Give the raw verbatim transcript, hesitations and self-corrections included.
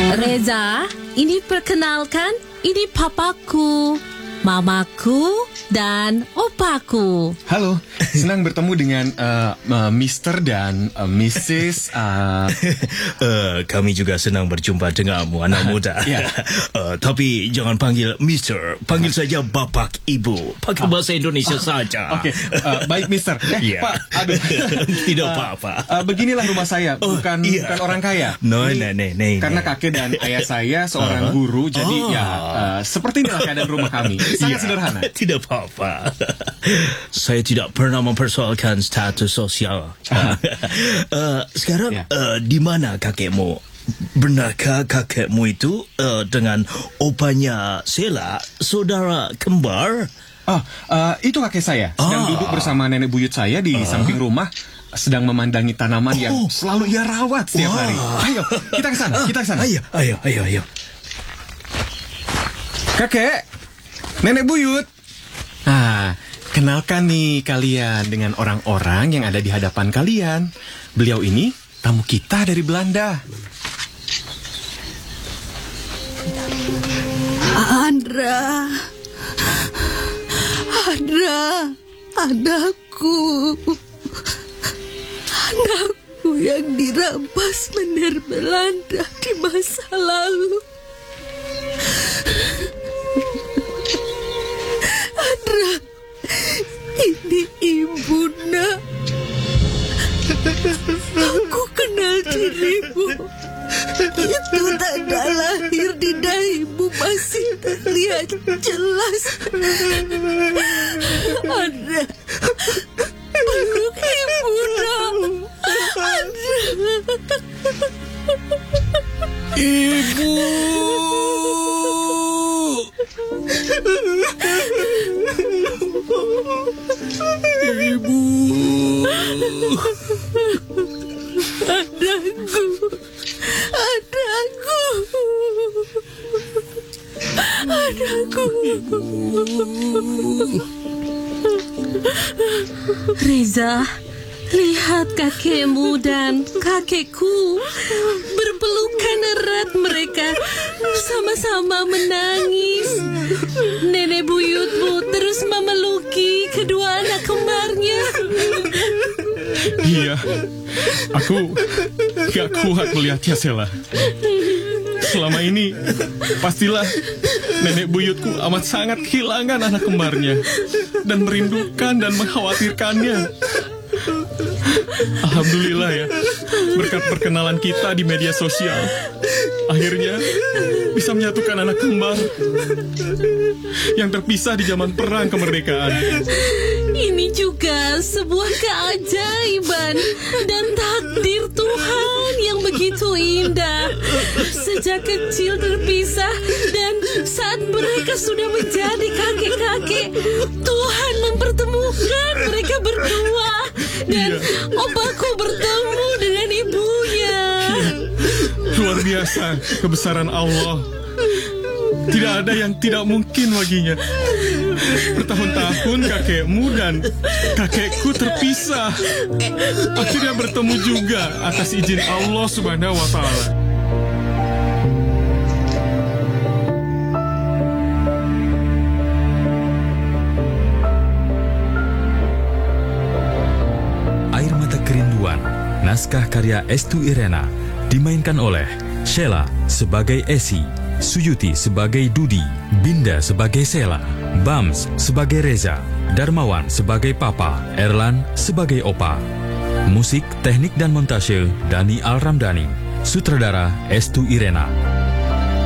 Reza, ini perkenalkan, ini papaku, mamaku, dan opaku. Halo, senang bertemu dengan uh, uh, Mister dan uh, Missus Uh... uh, kami juga senang berjumpa denganmu, anak muda. Yeah. uh, tapi jangan panggil Mister, panggil saja Bapak Ibu. Pakai bahasa Indonesia oh. saja. Oke, okay. uh, baik Mister. Eh, yeah. Pak, aduh. Tidak apa-apa. Uh, uh, beginilah rumah saya, oh, bukan yeah. bukan orang kaya. No, Ini, no, no, no, karena no. kakek dan ayah saya seorang uh-huh. guru, jadi oh. ya uh, seperti inilah keadaan rumah kami. Sangat yeah. sederhana. Tidak apa-apa. Saya tidak pernah mempersoalkan status sosial. uh, sekarang yeah. uh, di mana kakekmu? Benarkah kakekmu itu uh, dengan opanya Sela, saudara kembar? Oh, uh, itu kakek saya. Sedang ah. duduk bersama nenek buyut saya di uh. samping rumah, sedang memandangi tanaman oh. yang selalu ia rawat setiap wow. hari. Ayo, kita ke sana, kita ke sana. Ayo, ayo, ayo, ayo. Kakek, nenek buyut. Nah, kenalkan nih kalian dengan orang-orang yang ada di hadapan kalian. Beliau ini tamu kita dari Belanda. Andra, Andra, anakku, anakku yang dirampas benar Belanda di masa lalu. Andra, ini ibu nak. Aku kenal dirimu. Itu tanda lahir di dahimu masih terlihat jelas. Andra, peluk ibu nak. Andra. Ibu. Ibu. Anakku. Anakku. Anakku. Reza, lihat kakekmu dan kakekku berpelukan erat, mereka sama-sama menangis. Nenek buyutmu terus memeluki kedua anak kembarnya. Iya, aku gak kuat melihatnya, Sela. Selama ini, pastilah nenek buyutku amat sangat kehilangan anak kembarnya dan merindukan dan mengkhawatirkannya. Alhamdulillah ya, berkat perkenalan kita di media sosial, akhirnya bisa menyatukan anak kembar yang terpisah di zaman perang kemerdekaan. Ini juga sebuah keajaiban dan takdir Tuhan yang begitu indah. Sejak kecil terpisah dan saat mereka sudah menjadi kakek-kakek, Tuhan mempertemukan mereka berdua. Dan iya. opaku bertemu dengan ibunya. Iya. Luar biasa kebesaran Allah. Tidak ada yang tidak mungkin baginya. Bertahun-tahun kakekmu dan kakekku terpisah, akhirnya bertemu juga atas izin Allah Subhanahu wa Ta'ala. Air Mata Kerinduan, naskah karya Estu Irena, dimainkan oleh Sheila sebagai Esi, Suyuti sebagai Dudi, Binda sebagai Sela, Bams sebagai Reza, Darmawan sebagai Papa, Erlan sebagai Opa. Musik, teknik dan montase Dani Al Ramdhani. Sutradara Estu Irena.